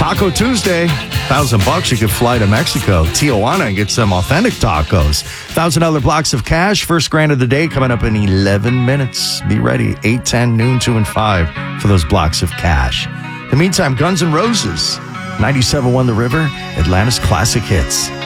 Taco Tuesday, $1,000 you could fly to Mexico, Tijuana, and get some authentic tacos. $1,000 blocks of cash. First grand of the day coming up in 11 minutes. Be ready, 8, 10, noon, 2, and 5 for those blocks of cash. In the meantime, Guns N' Roses, 97.1 The River, Atlanta's classic hits.